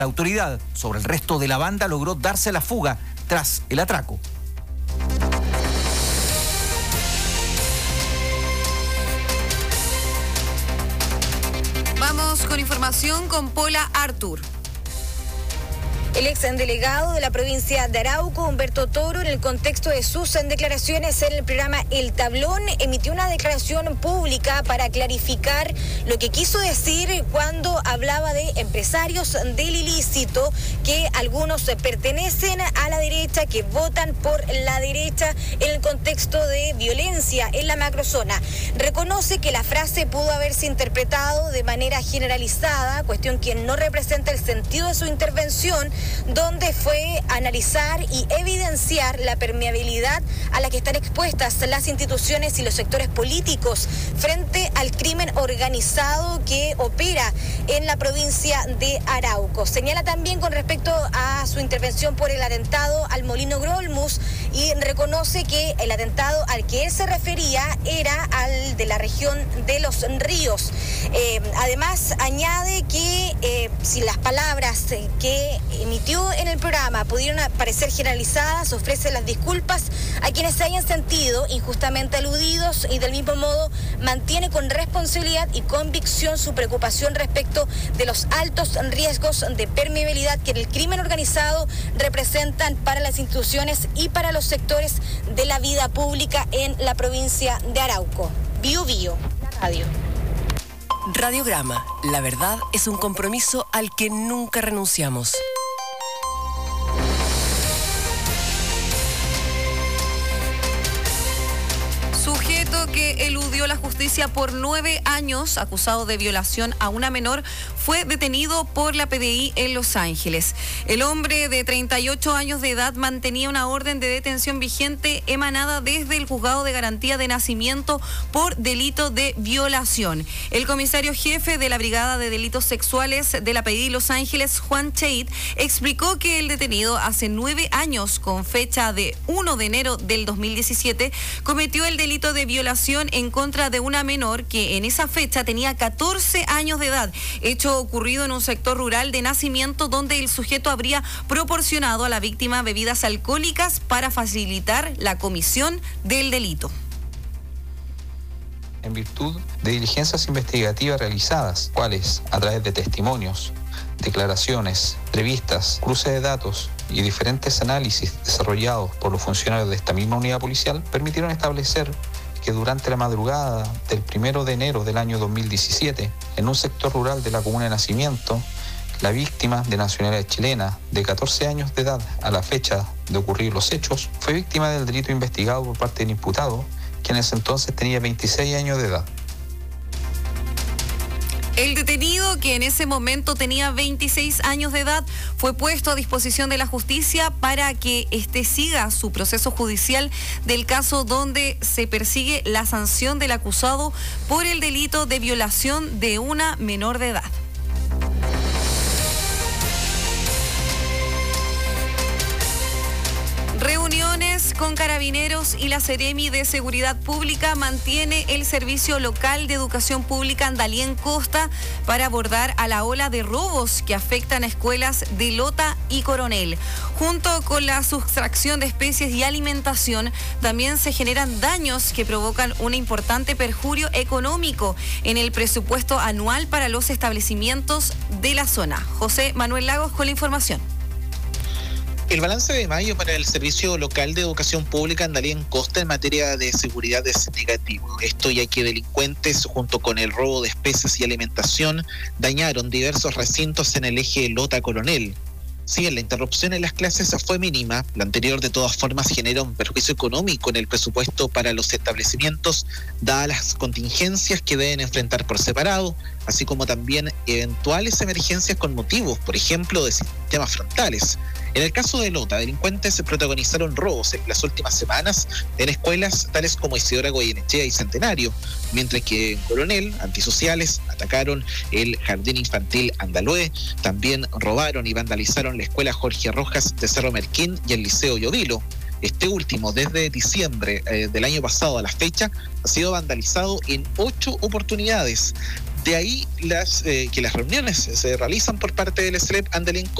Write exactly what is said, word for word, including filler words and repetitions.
La autoridad sobre el resto de la banda logró darse la fuga tras el atraco. Vamos con información con Paula Artur. El ex delegado de la provincia de Arauco, Humberto Toro, en el contexto de sus declaraciones en el programa El Tablón, emitió una declaración pública para clarificar lo que quiso decir cuando hablaba de empresarios del ilícito, que algunos pertenecen a la derecha, que votan por la derecha en el contexto de violencia en la macrozona. Reconoce que la frase pudo haberse interpretado de manera generalizada, cuestión que no representa el sentido de su intervención, donde fue analizar y evidenciar la permeabilidad a la que están expuestas las instituciones y los sectores políticos frente al crimen organizado que opera en la provincia de Arauco. Señala también con respecto a su intervención por el atentado al Molino Grolmus y reconoce que el atentado al que él se refería era al de la región de Los Ríos. Eh, además, añade que eh, si las palabras que emitió en el programa pudieron parecer generalizadas, ofrece las disculpas a quienes se hayan sentido injustamente aludidos y del mismo modo mantiene con responsabilidad y convicción su preocupación respecto de los altos riesgos de permeabilidad que el crimen organizado representan para las instituciones y para los sectores de la vida pública en la provincia de Arauco. Bio Bio, la radio. Radiograma, la verdad es un compromiso al que nunca renunciamos. Sujeto que eludió la justicia por nueve años, acusado de violación a una menor, fue detenido por la P D I en Los Ángeles. El hombre de treinta y ocho años de edad mantenía una orden de detención vigente emanada desde el Juzgado de Garantía de Nacimiento por delito de violación. El comisario jefe de la Brigada de Delitos Sexuales de la P D I Los Ángeles, Juan Cheit, explicó que el detenido hace nueve años, con fecha de primero de enero del dos mil diecisiete, cometió el delito de violación en contra de una menor que en esa fecha tenía catorce años de edad, hecho ocurrido en un sector rural de Nacimiento donde el sujeto habría proporcionado a la víctima bebidas alcohólicas para facilitar la comisión del delito. En virtud de diligencias investigativas realizadas, cuales a través de testimonios, declaraciones, entrevistas, cruce de datos y diferentes análisis desarrollados por los funcionarios de esta misma unidad policial, permitieron establecer que durante la madrugada del primero de enero del año dos mil diecisiete, en un sector rural de la comuna de Nacimiento, la víctima, de nacionalidad chilena, de catorce años de edad a la fecha de ocurrir los hechos, fue víctima del delito investigado por parte del imputado, que en ese entonces tenía veintiséis años de edad. El detenido, que en ese momento tenía veintiséis años de edad, fue puesto a disposición de la justicia para que éste siga su proceso judicial del caso donde se persigue la sanción del acusado por el delito de violación de una menor de edad. Reuniones con carabineros y la Seremi de Seguridad Pública mantiene el Servicio Local de Educación Pública Andalien Costa para abordar a la ola de robos que afectan a escuelas de Lota y Coronel. Junto con la sustracción de especies y alimentación, también se generan daños que provocan un importante perjurio económico en el presupuesto anual para los establecimientos de la zona. José Manuel Lagos con la información. El balance de mayo para el Servicio Local de Educación Pública Andalien Costa en materia de seguridad es negativo. Esto ya que delincuentes, junto con el robo de especies y alimentación, dañaron diversos recintos en el eje Lota-Coronel. Si bien la interrupción en las clases fue mínima, la anterior de todas formas genera un perjuicio económico en el presupuesto para los establecimientos, dadas las contingencias que deben enfrentar por separado, así como también eventuales emergencias con motivos, por ejemplo, de sistemas frontales. En el caso de Lota, delincuentes protagonizaron robos en las últimas semanas en escuelas tales como Isidora Goyenechea y Centenario, mientras que en Coronel, antisociales atacaron el Jardín Infantil Andalue, también robaron y vandalizaron la Escuela Jorge Rojas de Cerro Merquín y el Liceo Llovilo. Este último, desde diciembre eh, del año pasado a la fecha, ha sido vandalizado en ocho oportunidades. De ahí las eh, que las reuniones se realizan por parte del S L E P Andalén